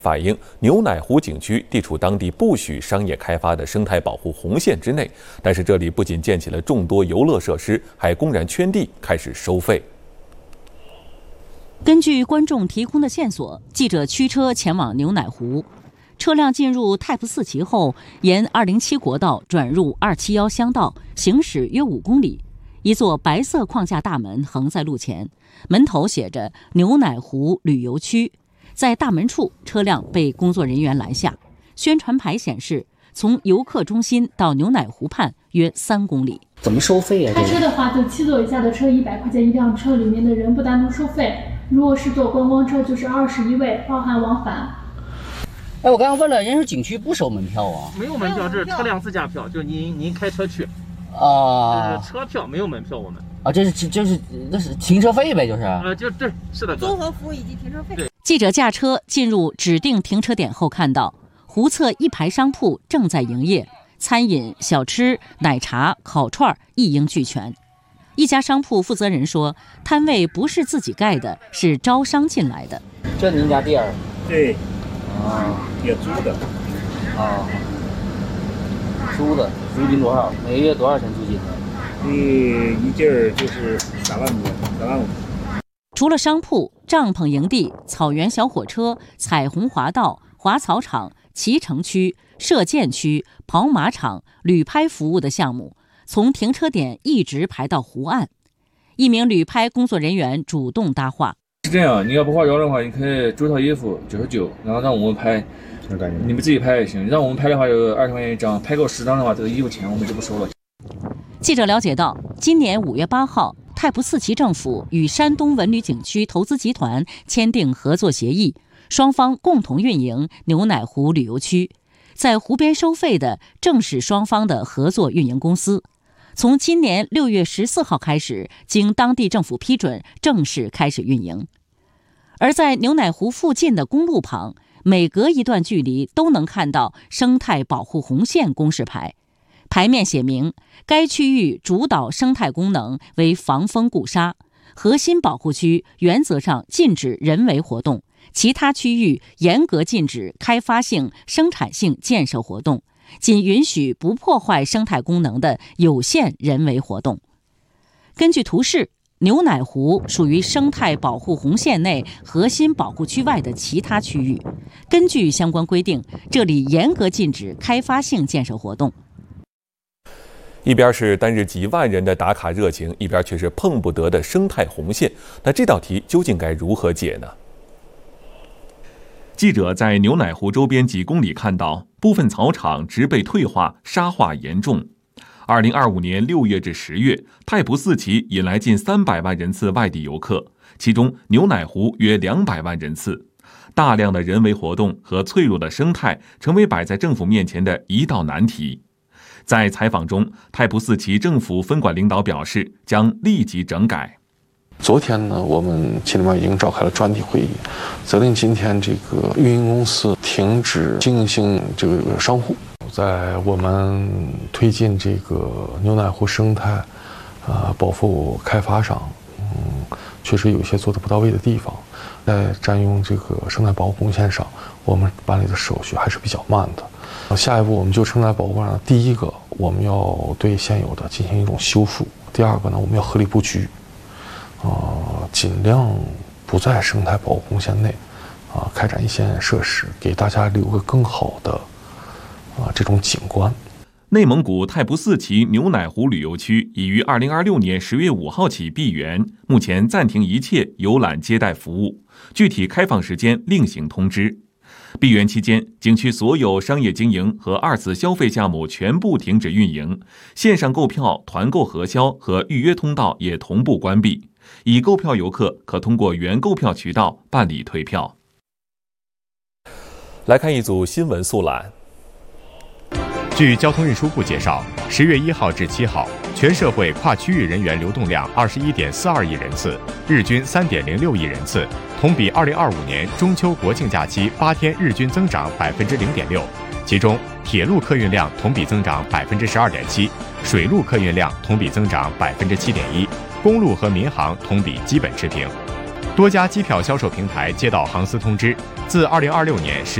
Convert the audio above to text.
反映牛奶湖景区地处当地不许商业开发的生态保护红线之内，但是这里不仅建起了众多游乐设施，还公然圈地开始收费。 根据观众提供的线索，记者驱车前往牛奶湖。车辆进入Type 4期后，沿207国道转入271乡道，行驶约5公里。一座白色框架大门横在路前，门头写着“牛奶湖旅游区”。在大门处，车辆被工作人员拦下。宣传牌显示，从游客中心到牛奶湖畔约3公里。 怎么收费啊？ 开车的话，就7座以下的车100块钱一辆车，里面的人不单独收费。如果是坐观光车，就是21位，包含往返。 哎，我刚刚问了，人家景区不收门票啊？ 没有门票，这是车辆自驾票，就是您开车去。 啊， 这是车票，没有门票，我们。 啊，那是停车费呗，就是。 对，是的。 综合服务以及停车费。 记者驾车进入指定停车点后，看到湖侧一排商铺正在营业，餐饮、小吃、奶茶、烤串一应俱全。一家商铺负责人说，摊位不是自己盖的，是招商进来的。 这您家店儿？ 对。也租的。 租的，租金多少？每个月多少钱租金？ 一劲儿就是3万多，3万5。 除了商铺、帐篷营地、草原小火车、彩虹滑道、滑草场、骑乘区、射箭区、跑马场、旅拍服务的项目，从停车点一直排到湖岸。一名旅拍工作人员主动搭话：“ 是这样，你要不化妆的话，你可以租套衣服99，然后让我们拍。你们自己拍也行，让我们拍的话有20块钱一张，拍够10张的话，这个衣服钱我们就不收了。” 记者了解到，今年5月8号，Type 4期政府与山东文旅景区投资集团签订合作协议，双方共同运营牛奶湖旅游区。在湖边收费的正是双方的合作运营公司。从今年6月14号开始，经当地政府批准，正式开始运营。而在牛奶湖附近的公路旁，每隔一段距离都能看到生态保护红线公示牌，牌面写明该区域主导生态功能为防风固沙，核心保护区原则上禁止人为活动，其他区域严格禁止开发性、生产性建设活动，仅允许不破坏生态功能的有限人为活动。根据图示，牛奶湖属于生态保护红线内核心保护区外的其他区域。根据相关规定，这里严格禁止开发性建设活动。 一边是单日几万人的打卡热情，一边却是碰不得的生态红线。那这道题究竟该如何解呢？记者在牛奶湖周边几公里看到，部分草场植被退化，沙化严重。2025年6月至10月，Type 4期引来近300万人次外地游客，其中牛奶湖约200万人次。大量的人为活动和脆弱的生态成为摆在政府面前的一道难题。在采访中，Type 4期政府分管领导表示，将立即整改。 昨天呢，我们秦领班已经召开了专题会议，责令今天这个运营公司停止经营性这个商户。在我们推进这个牛奶湖生态保护开发上，确实有一些做得不到位的地方。在占用这个生态保护红线上，我们办理的手续还是比较慢的。下一步，我们就生态保护上，第一个，我们要对现有的进行一种修复；第二个呢，我们要合理布局，尽量不在生态保护红线内开展一线设施，给大家留个更好的这种景观。 内蒙古Type 4期牛奶湖旅游区已于2026年10月5号起闭园，目前暂停一切游览接待服务，具体开放时间另行通知。闭园期间，景区所有商业经营和2次消费项目全部停止运营，线上购票、团购核销和预约通道也同步关闭。已购票游客可通过原购票渠道办理退票。来看一组新闻速览。 据交通运输部介绍，10月1号至7号，全社会跨区域人员流动量21.42亿人次，日均3.06亿人次，同比2025年中秋国庆假期8天日均增长0.6%。其中，铁路客运量同比增长12.7%，水路客运量同比增长7.1%，公路和民航同比基本持平。 多家机票销售平台接到航司通知，自2026年10